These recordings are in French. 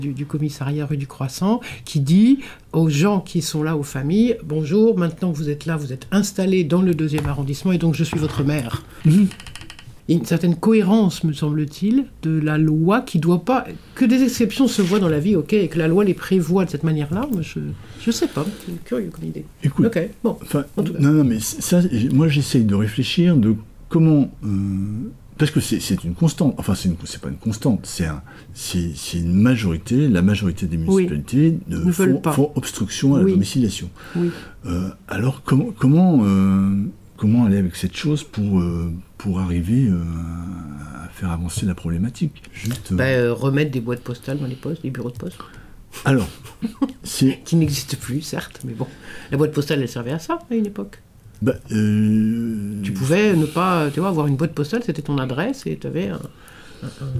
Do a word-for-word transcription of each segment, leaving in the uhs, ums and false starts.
du, du commissariat rue du Croissant, qui dit aux gens qui sont là, aux familles, « Bonjour, maintenant que vous êtes là, vous êtes installés dans le deuxième arrondissement et donc je suis votre maire. Mmh. » Il y a une certaine cohérence, me semble-t-il, de la loi qui doit pas... Que des exceptions se voient dans la vie, ok, et que la loi les prévoit de cette manière-là, moi, je ne sais pas, c'est curieux comme idée. Écoute, ok, bon, en tout cas. Non, non, mais ça, moi j'essaye de réfléchir de comment... Euh, parce que c'est, c'est une constante, enfin c'est, une, c'est pas une constante, c'est, un, c'est, c'est une majorité, la majorité des municipalités oui, ne font, pas. font obstruction à oui. la domiciliation. Oui. Euh, alors comment... comment euh, Comment aller avec cette chose pour, euh, pour arriver euh, à faire avancer la problématique. Juste, euh... Bah, euh, remettre des boîtes postales dans les postes, des bureaux de poste. Alors, c'est... Qui n'existent plus, certes, mais bon. La boîte postale, elle servait à ça, à une époque. Bah, euh... Tu pouvais ne pas... Tu vois, avoir une boîte postale, c'était ton adresse, et tu avais un... un, un...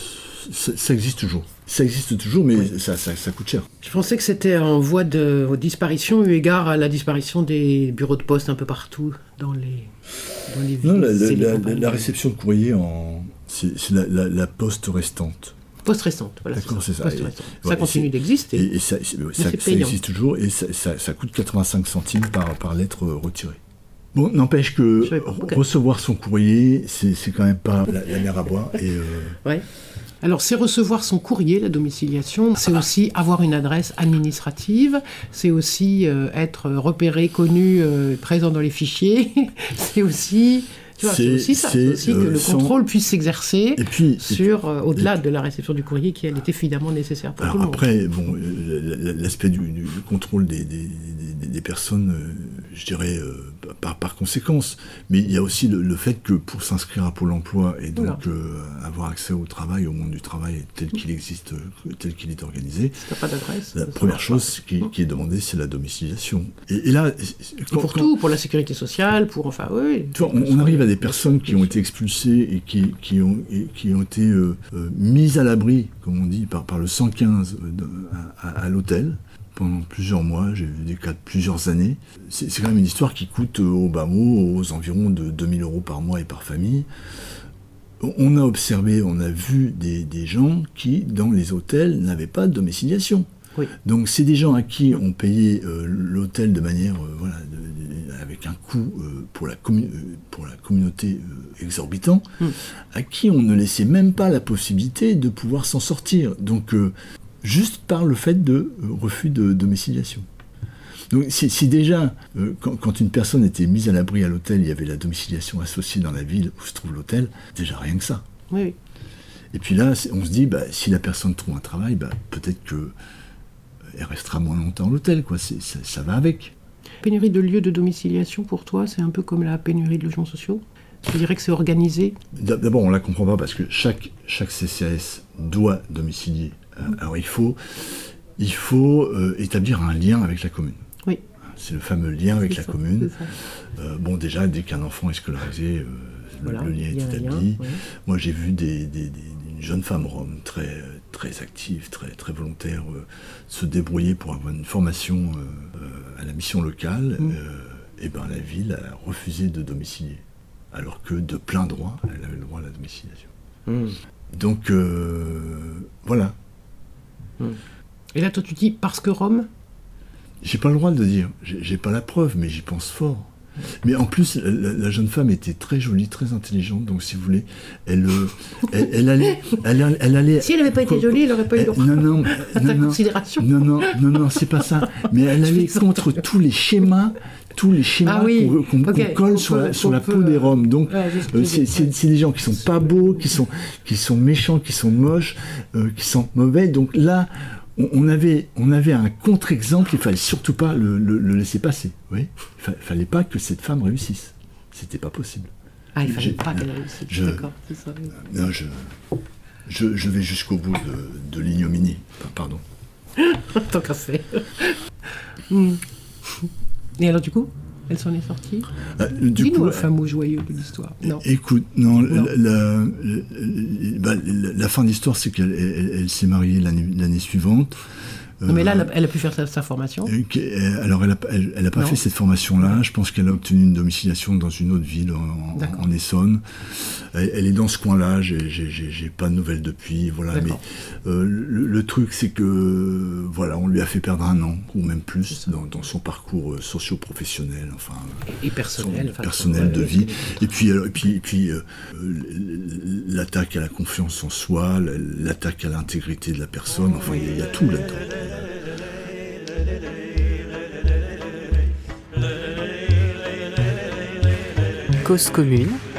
Ça, ça existe toujours. Ça existe toujours, mais oui. ça, ça, ça coûte cher. Je pensais que c'était en voie de disparition, eu égard à la disparition des bureaux de poste un peu partout dans les, dans les villes. Non, la, la, la, la réception de courrier, en... c'est, c'est la, la, la poste restante. Poste restante, voilà. D'accord, c'est ça. C'est ça. Et, restante. ouais, ça continue c'est, d'exister. Et, et ça, c'est, ça, ça existe toujours, et ça, ça, ça coûte quatre-vingt-cinq centimes par, par lettre retirée. Bon, n'empêche que okay. recevoir son courrier, c'est, c'est quand même pas la, la mer à boire. Et, euh... ouais. Alors, c'est recevoir son courrier, la domiciliation, c'est aussi avoir une adresse administrative, c'est aussi euh, être repéré, connu, euh, présent dans les fichiers, c'est aussi... Tu vois, c'est, c'est aussi ça, c'est, c'est aussi euh, que le sans... contrôle puisse s'exercer et puis, sur, et puis, euh, au-delà et... de la réception du courrier qui, elle, est évidemment nécessaire pour Alors tout le monde. Après, bon, l'aspect du, du contrôle des, des, des, des personnes, euh, je dirais, euh, par, par conséquence, mais il y a aussi le, le fait que pour s'inscrire à Pôle emploi et donc voilà. euh, avoir accès au travail, au monde du travail tel qu'il existe, tel qu'il est organisé, si t'as pas d'adresse, la première chose qui, qui est demandée, c'est la domiciliation. Et, et là... Et quand, pour quand, tout, pour la sécurité sociale, pour... Enfin, oui... Tu vois, on, on arrive à des personnes qui ont été expulsées et qui, qui, ont, et qui ont été euh, euh, mises à l'abri, comme on dit, par, par le cent quinze de, à, à, à l'hôtel pendant plusieurs mois, j'ai vu des cas de plusieurs années. C'est, c'est quand même une histoire qui coûte euh, au bas mot aux environs de deux mille euros par mois et par famille. On a observé, on a vu des, des gens qui, dans les hôtels, n'avaient pas de domiciliation. Oui. Donc c'est des gens à qui on payait euh, l'hôtel de manière, euh, voilà, de, de, avec un coût euh, pour, la commu- euh, pour la communauté euh, exorbitant, mm. à qui on ne laissait même pas la possibilité de pouvoir s'en sortir. Donc euh, juste par le fait de euh, refus de domiciliation. Donc si, si déjà, euh, quand, quand une personne était mise à l'abri à l'hôtel, il y avait la domiciliation associée dans la ville où se trouve l'hôtel, déjà rien que ça. Oui, oui. Et puis là, on se dit, bah, si la personne trouve un travail, bah, peut-être que elle restera moins longtemps à l'hôtel, quoi. C'est, ça, ça va avec. Pénurie de lieux de domiciliation, pour toi, c'est un peu comme la pénurie de logements sociaux ? Tu dirais que c'est organisé ? D'abord, on ne la comprend pas parce que chaque, chaque C C A S doit domicilier. Mmh. Alors, il faut, il faut euh, établir un lien avec la commune. Oui. C'est le fameux lien avec c'est la ça, commune. Euh, bon, déjà, dès qu'un enfant est scolarisé, euh, voilà, le, le lien est établi. Lien, oui. Moi, j'ai vu des, des, des, une jeune femme rome très, très active, très, très volontaire, euh, se débrouiller pour avoir une formation euh, à la mission locale. Mm. Euh, et ben, la ville a refusé de domicilier, alors que de plein droit, elle avait le droit à la domiciliation. Mm. Donc, euh, voilà. Mm. Et là, toi, tu dis parce que Rome ? J'ai pas le droit de le dire, j'ai, j'ai pas la preuve, mais j'y pense fort. Mais en plus, la, la jeune femme était très jolie, très intelligente, donc si vous voulez, elle, elle, elle, allait, elle, elle allait... Si elle n'avait pas été jolie, elle n'aurait pas eu le non, non, non, non, considération. Non, non, non, non, c'est pas ça. Mais elle allait contre tous les schémas, tous les schémas ah oui. qu'on, qu'on, okay. qu'on colle on sur, peut, la, sur la peau peut, des Roms. Donc, ouais, euh, c'est, c'est, c'est des gens qui sont pas beaux, qui sont, qui sont méchants, qui sont moches, euh, qui sont mauvais. Donc là... On avait, on avait un contre-exemple, il ne fallait surtout pas le, le, le laisser passer. Oui, il ne fallait pas que cette femme réussisse. C'était pas possible. Ah, il ne fallait J'ai, pas qu'elle réussisse, je, d'accord. C'est ça, oui. Non, je, je, je vais jusqu'au bout de, de l'ignominie. Pardon. Tant qu'à faire. Et alors, du coup, elle s'en est sortie euh, du Dis-nous coup, le fameux joyeux de l'histoire. Non. Écoute, non, non. La, la, la, bah, la, la fin de l'histoire, c'est qu'elle elle, elle s'est mariée l'année, l'année suivante. Non, mais là, elle a, elle a pu faire sa, sa formation. Euh, alors, elle n'a elle, elle a pas non. fait cette formation-là. Je pense qu'elle a obtenu une domiciliation dans une autre ville, en, en Essonne. Elle, elle est dans ce coin-là. J'ai, j'ai, j'ai pas de nouvelles depuis. Voilà. Mais euh, le, le truc, c'est que voilà, on lui a fait perdre un an ou même plus dans, dans son parcours socio-professionnel, enfin et, et personnel, enfin, personnel ouais, de vie. Et puis, alors, et puis, et puis euh, l'attaque à la confiance en soi, l'attaque à l'intégrité de la personne. Enfin, il y, y a tout là-dedans. Cause commune